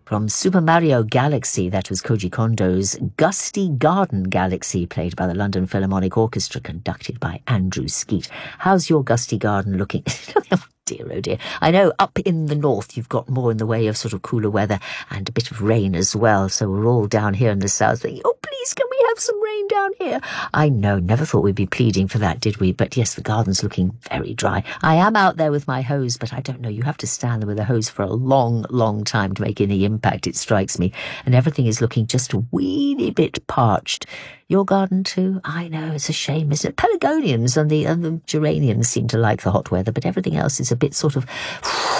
From Super Mario Galaxy, that was Koji Kondo's Gusty Garden Galaxy, played by the London Philharmonic Orchestra, conducted by Andrew Skeet. How's your Gusty Garden looking? Dear, oh dear. I know up in the north you've got more in the way of sort of cooler weather and a bit of rain as well, so we're all down here in the south thinking, oh please, can we have some rain down here? I know, never thought we'd be pleading for that, did we? But yes, the garden's looking very dry. I am out there with my hose, but I don't know, you have to stand there with a hose for a long, long time to make any impact, it strikes me, and everything is looking just a weeny bit parched. Your garden too? I know, it's a shame, isn't it? Pelargoniums and the geraniums seem to like the hot weather, but everything else is a bit sort of